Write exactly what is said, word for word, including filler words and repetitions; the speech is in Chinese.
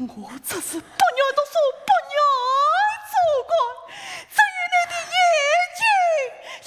我这是把女儿都说